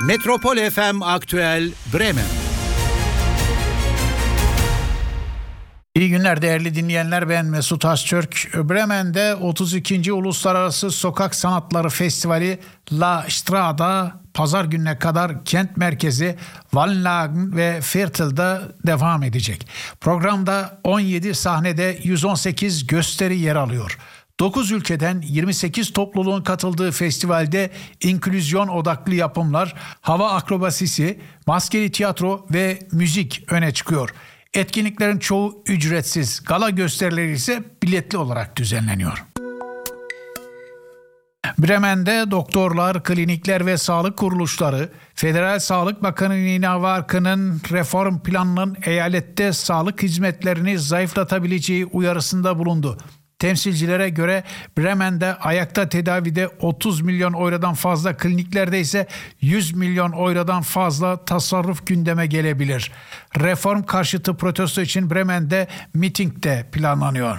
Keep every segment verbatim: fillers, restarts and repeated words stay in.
Metropol F M Aktüel Bremen. İyi günler değerli dinleyenler, ben Mesut Öztürk. Bremen'de otuz ikinci Uluslararası Sokak Sanatları Festivali La Strada pazar gününe kadar kent merkezi Wallhagen ve Viertel'de devam edecek. Programda on yedi sahnede yüz on sekiz gösteri yer alıyor. dokuz ülkeden yirmi sekiz topluluğun katıldığı festivalde inklüzyon odaklı yapımlar, hava akrobasisi, maskeli tiyatro ve müzik öne çıkıyor. Etkinliklerin çoğu ücretsiz, gala gösterileri ise biletli olarak düzenleniyor. Bremen'de doktorlar, klinikler ve sağlık kuruluşları, Federal Sağlık Bakanı Nina Warken'ın reform planının eyalette sağlık hizmetlerini zayıflatabileceği uyarısında bulundu. Temsilcilere göre Bremen'de ayakta tedavide otuz milyon eurodan fazla, kliniklerde ise yüz milyon eurodan fazla tasarruf gündeme gelebilir. Reform karşıtı protesto için Bremen'de miting de planlanıyor.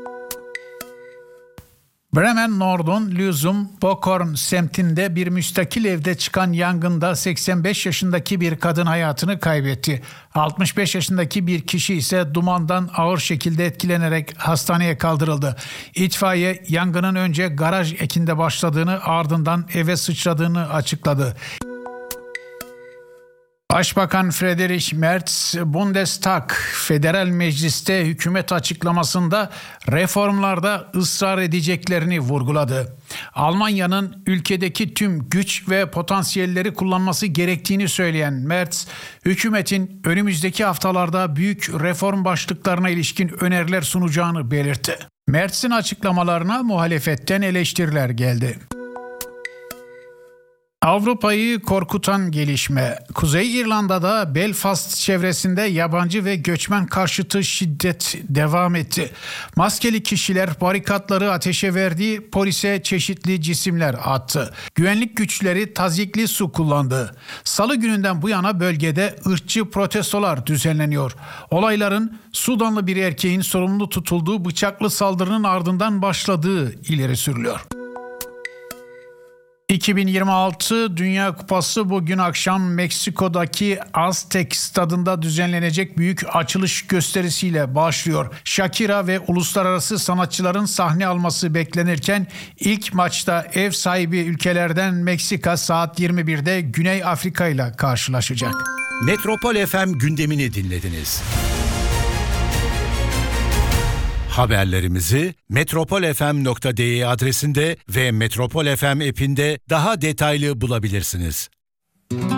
Bremen Nord'un Lüzum-Bokorn semtinde bir müstakil evde çıkan yangında seksen beş yaşındaki bir kadın hayatını kaybetti. altmış beş yaşındaki bir kişi ise dumandan ağır şekilde etkilenerek hastaneye kaldırıldı. İtfaiye yangının önce garaj ekinde başladığını, ardından eve sıçradığını açıkladı. Başbakan Friedrich Merz, Bundestag Federal Meclis'te hükümet açıklamasında reformlarda ısrar edeceklerini vurguladı. Almanya'nın ülkedeki tüm güç ve potansiyelleri kullanması gerektiğini söyleyen Merz, hükümetin önümüzdeki haftalarda büyük reform başlıklarına ilişkin öneriler sunacağını belirtti. Merz'in açıklamalarına muhalefetten eleştiriler geldi. Avrupa'yı korkutan gelişme. Kuzey İrlanda'da Belfast çevresinde yabancı ve göçmen karşıtı şiddet devam etti. Maskeli kişiler barikatları ateşe verdi, polise çeşitli cisimler attı. Güvenlik güçleri tazyikli su kullandı. Salı gününden bu yana bölgede ırkçı protestolar düzenleniyor. Olayların Sudanlı bir erkeğin sorumlu tutulduğu bıçaklı saldırının ardından başladığı ileri sürülüyor. iki bin yirmi altı Dünya Kupası bugün akşam Meksiko'daki Aztek stadında düzenlenecek büyük açılış gösterisiyle başlıyor. Shakira ve uluslararası sanatçıların sahne alması beklenirken ilk maçta ev sahibi ülkelerden Meksika saat yirmi birde Güney Afrika ile karşılaşacak. Metropol F M gündemini dinlediniz. Haberlerimizi metropol f m nokta d e adresinde ve Metropol F M app'inde daha detaylı bulabilirsiniz.